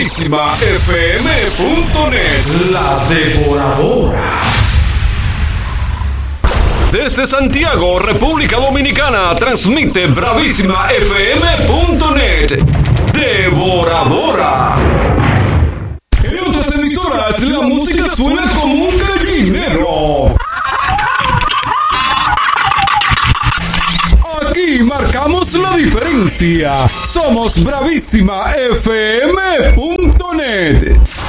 BravísimaFM.net, la devoradora. Desde Santiago, República Dominicana, transmite BravísimaFM.net, devoradora. En otras emisoras, la música suena como un gallinero. Aquí marcamos la diferencia. Somos BravísimaFM.net.